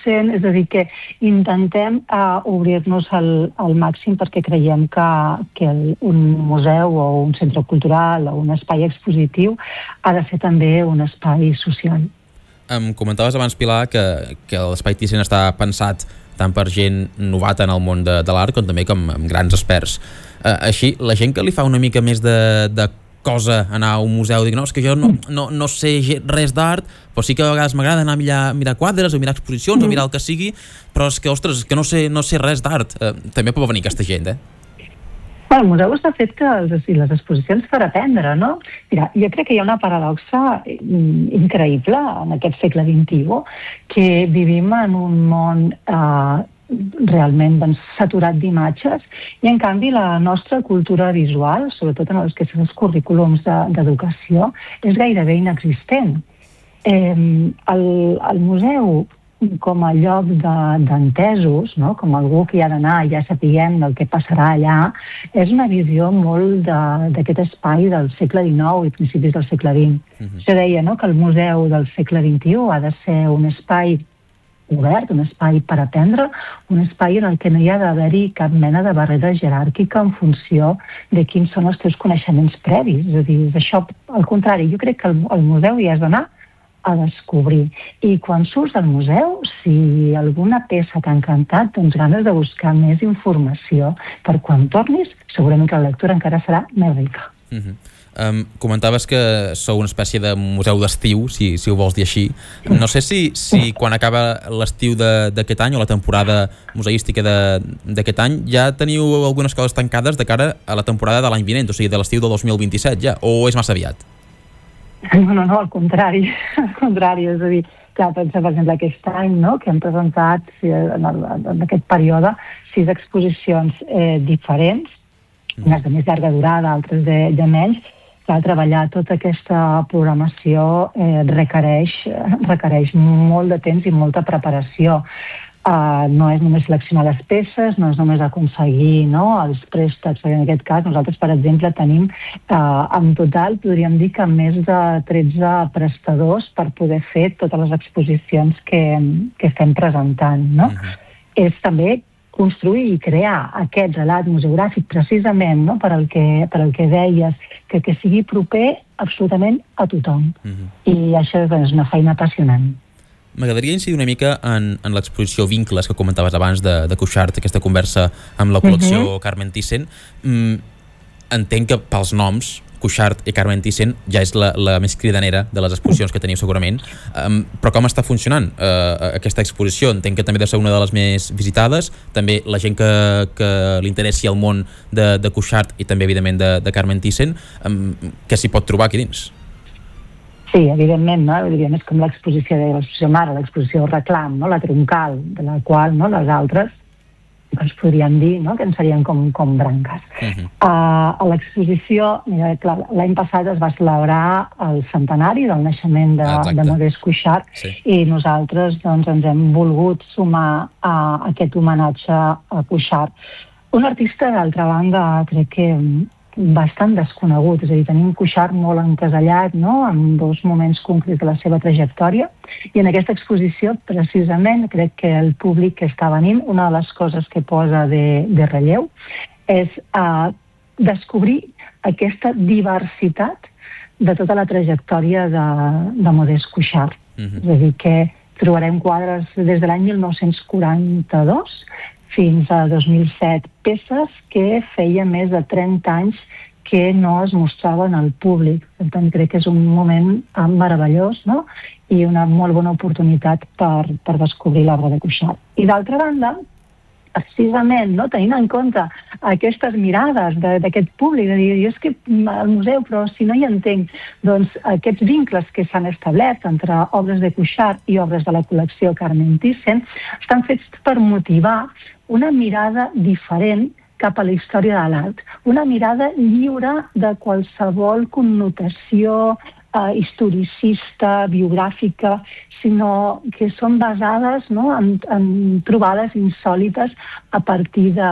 recent, és a dir, que intentem obrir-nos al màxim perquè creiem que un museu o un centre cultural o un espai expositiu ha de ser també un espai social. Em comentaves abans, Pilar, que l'Espai Thyssen està pensat tant per gent novata en el món de l'art com també com amb grans experts. Així, la gent que li fa una mica més de cosa anar a un museu, dic, no, és que jo no sé res d'art, però sí que a vegades m'agrada anar a mirar quadres o mirar exposicions o mirar el que sigui, però és que, ostres, és que no sé res d'art. També pot venir aquesta gent, El museu està fet que les exposicions per aprendre, no? Mira, jo crec que hi ha una paradoxa increïble en aquest segle XXI, que vivim en un món realment saturat d'imatges i en canvi la nostra cultura visual, sobretot en els que són els currículums d'educació, és gairebé inexistent. El museu com a lloc d'entesos, no? Com algú que hi ha d'anar i ja sapiguem el que passarà allà, és una visió molt d'aquest espai del segle XIX i principis del segle XX. Jo deia, no?, que el museu del segle XXI ha de ser un espai obert, un espai per aprendre, un espai en el que no hi ha d'haver-hi cap mena de barrera jeràrquica en funció de quins són els teus coneixements previs. És a dir, d'això, al contrari, jo crec que al museu hi has d'anar a descobrir. I quan surts del museu, si alguna peça t'ha encantat, doncs ganes de buscar més informació per quan tornis, segurament que la lectura encara serà més rica. Comentaves que sou una espècie de museu d'estiu, si ho vols dir així. No sé si quan acaba l'estiu d'aquest any o la temporada museística d'aquest any ja teniu algunes coses tancades de cara a la temporada de l'any vinent, o sigui, de l'estiu del 2027 ja, o és massa aviat? No, al contrari, és a dir, clar, pensa, per exemple, aquest any, no?, que hem presentat en aquest període 6 exposicions diferents, unes de més llarga durada, altres de menys. Clar, treballar tota aquesta programació requereix molt de temps i molta preparació. No és només seleccionar les peces, no és només aconseguir, no?, els préstecs. En aquest cas, nosaltres, per exemple, tenim en total, podríem dir que més de 13 prestadors per poder fer totes les exposicions que estem presentant, no? És també construir i crear aquest relat museogràfic precisament, no?, per al que deies, que sigui proper absolutament a tothom. I això és una feina apassionant. M'agradaria incidir una mica en l'exposició Vincles que comentaves abans de Cuixart, aquesta conversa amb la col·lecció Carmen Thyssen. Entenc que pels noms Cuixart i Carmen Thyssen ja és la més cridanera de les exposicions que teniu segurament, però com està funcionant aquesta exposició? Entenc que també deu ser una de les més visitades, també la gent que li interessi el món de Cuixart i també evidentment de Carmen Thyssen, què s'hi pot trobar aquí dins? Sí, evidentment, no? És com l'exposició mare, l'exposició Reclam, no?, la troncal, de la qual, no?, les altres ens podríem dir, no?, que en serien com branques. A l'exposició, mira, clar, l'any passat es va celebrar el centenari del naixement de Modest Cuixart, i nosaltres doncs, ens hem volgut sumar a aquest homenatge a Cuixart. Un artista, d'altra banda, crec que bastant desconegut, és a dir, tenim Cuixart molt encasellat, no?, en 2 moments concrets de la seva trajectòria, i en aquesta exposició, precisament, crec que el públic que està venint, una de les coses que posa de relleu és descobrir aquesta diversitat de tota la trajectòria de Modest Cuixart. És a dir, que trobarem quadres des de l'any 1942 fins a 2007, peces que feia més de 30 anys que no es mostraven al públic. Per tant, crec que és un moment meravellós, no?, i una molt bona oportunitat per descobrir l'obra de Cuixart. I d'altra banda, precisament, no?, tenint en compte aquestes mirades d'aquest públic, de dir, jo és que al museu, però si no hi entenc, doncs aquests vincles que s'han establert entre obres de Cuixart i obres de la col·lecció Carmen Thyssen estan fets per motivar una mirada diferent cap a la història de l'art, una mirada lliure de qualsevol connotació historicista, biogràfica, sinó que són basades, no?, en trobades insòlites a partir de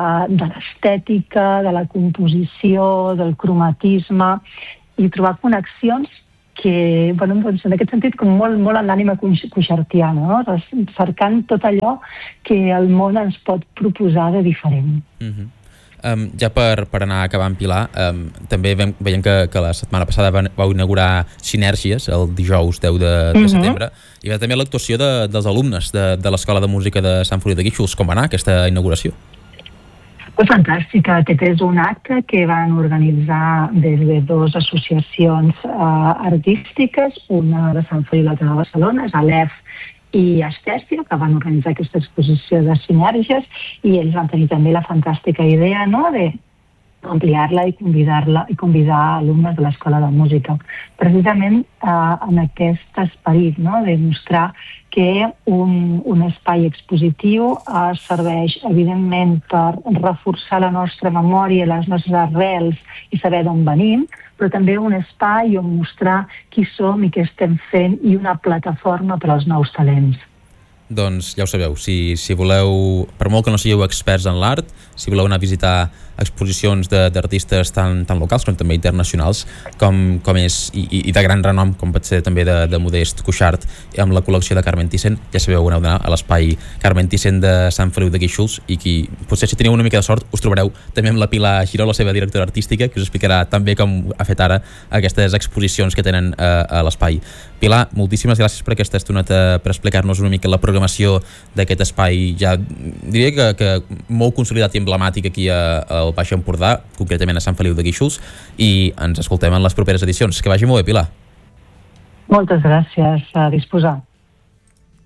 l'estètica, de la composició, del cromatisme, i trobar connexions que bueno, doncs en aquest sentit com molt en l'ànima cuixartiana, no? Cercant tot allò que el món ens pot proposar de diferent. Ja per anar acabant, Pilar, també veiem que la setmana passada vau inaugurar Sinèrgies el dijous 10 de setembre, i va també l'actuació dels alumnes de l'Escola de Música de Sant Feliu de Guíxols. Com va anar aquesta inauguració? Fantàstica. Aquest és un acte que van organitzar des de dues associacions artístiques, una de Sant Feliu i l'altra de Barcelona, és Alef i Estèsia, que van organitzar aquesta exposició de Sinèrgies, i ells van tenir també la fantàstica idea, no?, de ampliar-la i convidar alumnes de l'Escola de Música. Precisament en aquest esperit, no?, de mostrar que un espai expositiu serveix, evidentment, per reforçar la nostra memòria, les nostres arrels i saber d'on venim, però també un espai on mostrar qui som i què estem fent i una plataforma per als nous talents. Doncs ja ho sabeu, si voleu, per molt que no sigueu experts en l'art, si voleu anar a visitar exposicions d'artistes tant locals com també internacionals, com és, i de gran renom, com pot ser també de Modest Cuixart, amb la col·lecció de Carmen Thyssen, ja sabeu, aneu d'anar a l'espai Carmen Thyssen de Sant Feliu de Guíxols, i potser si teniu una mica de sort us trobareu també amb la Pilar Giró, la seva directora artística, que us explicarà també com ha fet ara aquestes exposicions que tenen a l'espai. Pilar, moltíssimes gràcies per aquesta estoneta, per explicar-nos una mica la programació d'aquest espai, ja diria que molt consolidat i emblemàtic aquí al Baix Empordà, concretament a Sant Feliu de Guíxols, i ens escoltem en les properes edicions. Que vagi molt bé, Pilar. Moltes gràcies, a disposar.